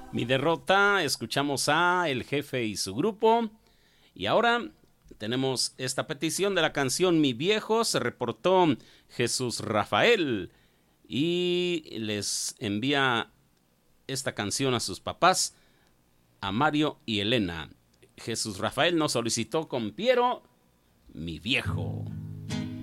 Mi derrota, escuchamos a El Jefe y su grupo. Y ahora tenemos esta petición de la canción Mi Viejo. Se reportó Jesús Rafael y les envía esta canción a sus papás, a Mario y Elena. Jesús Rafael nos solicitó con Piero, Mi Viejo.